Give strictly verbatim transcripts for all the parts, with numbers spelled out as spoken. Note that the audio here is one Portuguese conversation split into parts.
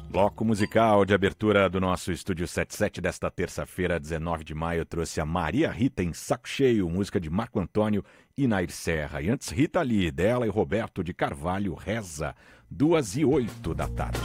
Bloco musical de abertura do nosso Estúdio setenta e sete desta terça-feira, dezenove de maio, trouxe a Maria Rita em Saco Cheio, música de Marco Antônio e Nair Serra. E antes, Rita Lee, dela e Roberto de Carvalho, Reza, duas e oito da tarde.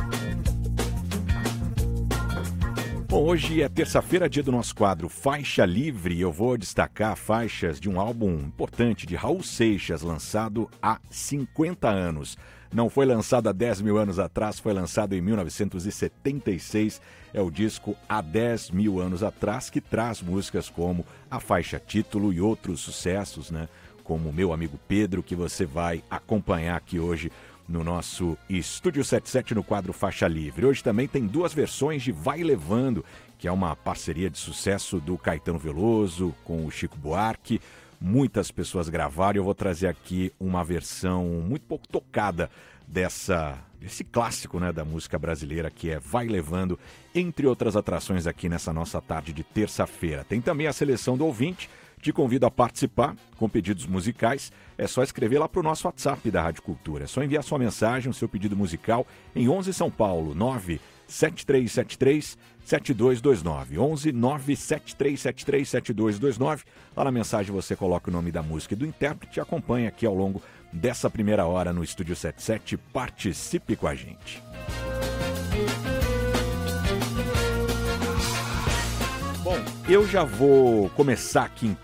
Bom, hoje é terça-feira, dia do nosso quadro Faixa Livre, e eu vou destacar faixas de um álbum importante de Raul Seixas, lançado há cinquenta anos. Não foi lançado há dez mil anos atrás, foi lançado em mil novecentos e setenta e seis. É o disco Há dez mil anos atrás, que traz músicas como a faixa título e outros sucessos, né? Como Meu Amigo Pedro, que você vai acompanhar aqui hoje no nosso Estúdio setenta e sete no quadro Faixa Livre. Hoje também tem duas versões de Vai Levando, que é uma parceria de sucesso do Caetano Veloso com o Chico Buarque. Muitas pessoas gravaram e eu vou trazer aqui uma versão muito pouco tocada dessa, desse clássico, né, da música brasileira, que é Vai Levando, entre outras atrações aqui nessa nossa tarde de terça-feira. Tem também a seleção do ouvinte. Te convido a participar com pedidos musicais. É só escrever lá para o nosso WhatsApp da Rádio Cultura. É só enviar sua mensagem, o seu pedido musical em onze São Paulo, nove sete três sete três sete dois dois nove. onze nove sete três sete três sete dois dois nove. Lá na mensagem você coloca o nome da música e do intérprete e acompanha aqui ao longo dessa primeira hora no Estúdio setenta e sete. Participe com a gente. Bom, eu já vou começar aqui